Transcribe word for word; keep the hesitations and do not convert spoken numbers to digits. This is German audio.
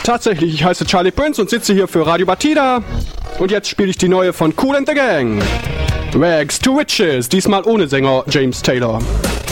Tatsächlich, ich heiße Charlie Prince und sitze hier für Radio Batida. Und jetzt spiele ich die neue von Kool and the Gang. Rags to Riches, diesmal ohne Sänger James Taylor.